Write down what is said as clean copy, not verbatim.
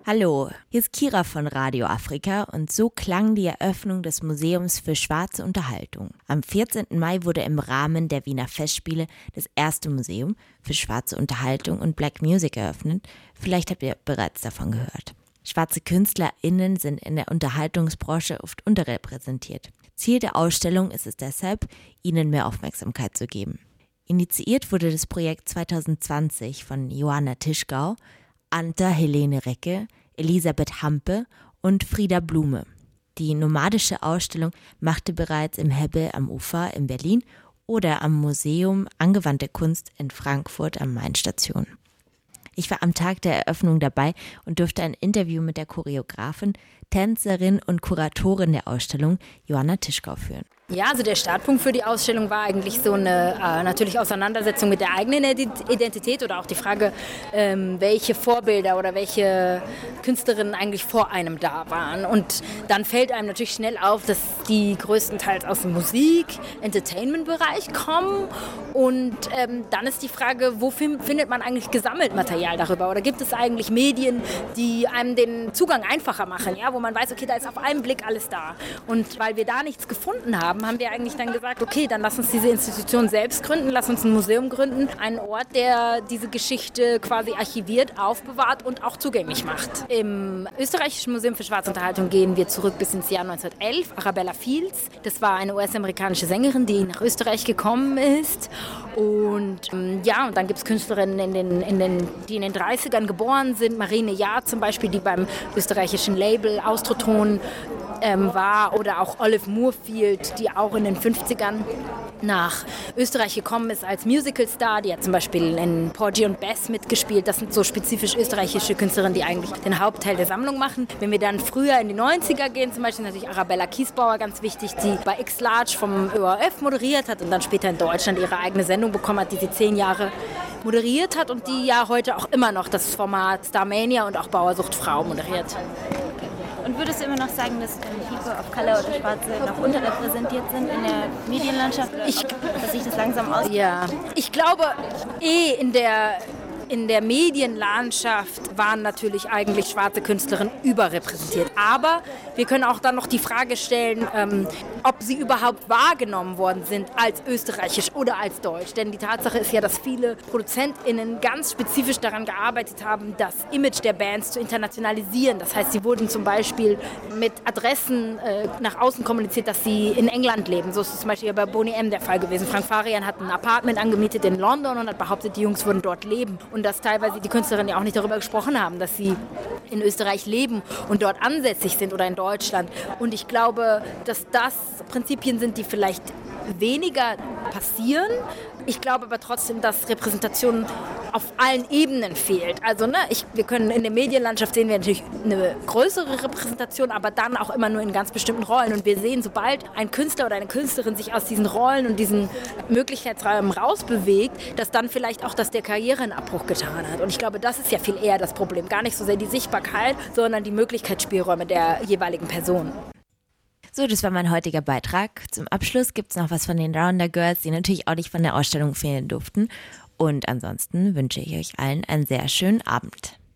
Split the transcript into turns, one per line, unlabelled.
Hallo, hier ist Kira von Radio Afrika und so klang die Eröffnung des Museums für schwarze Unterhaltung. Am 14. Mai wurde im Rahmen der Wiener Festspiele das erste Museum für schwarze Unterhaltung und Black Music eröffnet. Vielleicht habt ihr bereits davon gehört. Schwarze KünstlerInnen sind in der Unterhaltungsbranche oft unterrepräsentiert. Ziel der Ausstellung ist es deshalb, ihnen mehr Aufmerksamkeit zu geben. Initiiert wurde das Projekt 2020 von Johanna Tischgau, Anta Helene Recke, Elisabeth Hampe und Frieda Blume. Die nomadische Ausstellung machte bereits im Hebbe am Ufer in Berlin oder am Museum Angewandte Kunst in Frankfurt am Main Station. Ich war am Tag der Eröffnung dabei und durfte ein Interview mit der Choreografin, Tänzerin und Kuratorin der Ausstellung Johanna Tischgau führen.
Ja, also der Startpunkt für die Ausstellung war eigentlich so eine natürlich Auseinandersetzung mit der eigenen Identität oder auch die Frage, welche Vorbilder oder welche Künstlerinnen eigentlich vor einem da waren. Und dann fällt einem natürlich schnell auf, dass die größtenteils aus dem Musik-Entertainment-Bereich kommen. Und dann ist die Frage, wo findet man eigentlich gesammelt Material darüber? Oder gibt es eigentlich Medien, die einem den Zugang einfacher machen, ja? Wo man weiß, okay, da ist auf einen Blick alles da. Und weil wir da nichts gefunden haben wir eigentlich dann gesagt, okay, dann lass uns diese Institution selbst gründen, lass uns ein Museum gründen, einen Ort, der diese Geschichte quasi archiviert, aufbewahrt und auch zugänglich macht. Im Österreichischen Museum für schwarze Unterhaltung gehen wir zurück bis ins Jahr 1911. Arabella Fields, das war eine US-amerikanische Sängerin, die nach Österreich gekommen ist. Und und dann gibt es Künstlerinnen, die in den 30ern geboren sind. Marine Jahr zum Beispiel, die beim österreichischen Label Austroton war, oder auch Olive Moorfield, die auch in den 50ern nach Österreich gekommen ist als Musicalstar. Die hat zum Beispiel in Porgy und Bess mitgespielt. Das sind so spezifisch österreichische Künstlerinnen, die eigentlich den Hauptteil der Sammlung machen. Wenn wir dann früher in die 90er gehen, zum Beispiel natürlich Arabella Kiesbauer, ganz wichtig, die bei X-Large vom ÖRF moderiert hat und dann später in Deutschland ihre eigene Sendung bekommen hat, die sie 10 Jahre moderiert hat und die ja heute auch immer noch das Format Starmania und auch Bauersucht Frau moderiert.
Und würdest du immer noch sagen, dass People of Color oder Schwarze noch unterrepräsentiert sind in der Medienlandschaft? Dass sich das langsam aus?
Ja, ich glaube in der Medienlandschaft waren natürlich eigentlich schwarze Künstlerinnen überrepräsentiert. Aber wir können auch dann noch die Frage stellen, ob sie überhaupt wahrgenommen worden sind als österreichisch oder als deutsch. Denn die Tatsache ist ja, dass viele ProduzentInnen ganz spezifisch daran gearbeitet haben, das Image der Bands zu internationalisieren. Das heißt, sie wurden zum Beispiel mit Adressen nach außen kommuniziert, dass sie in England leben. So ist es zum Beispiel bei Boney M. der Fall gewesen. Frank Farian hat ein Apartment angemietet in London und hat behauptet, die Jungs würden dort leben. Und dass teilweise die Künstlerinnen ja auch nicht darüber gesprochen haben, dass sie in Österreich leben und dort ansässig sind oder in Deutschland. Und ich glaube, dass das Prinzipien sind, die vielleicht weniger passieren. Ich glaube aber trotzdem, dass Repräsentation auf allen Ebenen fehlt. Also wir können in der Medienlandschaft sehen wir natürlich eine größere Repräsentation, aber dann auch immer nur in ganz bestimmten Rollen. Und wir sehen, sobald ein Künstler oder eine Künstlerin sich aus diesen Rollen und diesen Möglichkeitsräumen rausbewegt, dass dann vielleicht auch der Karriere einen Abbruch getan hat. Und ich glaube, das ist ja viel eher das Problem. Gar nicht so sehr die Sichtbarkeit, sondern die Möglichkeitsspielräume der jeweiligen Person.
So, das war mein heutiger Beitrag. Zum Abschluss gibt es noch was von den Rounder Girls, die natürlich auch nicht von der Ausstellung fehlen durften. Und ansonsten wünsche ich euch allen einen sehr schönen Abend.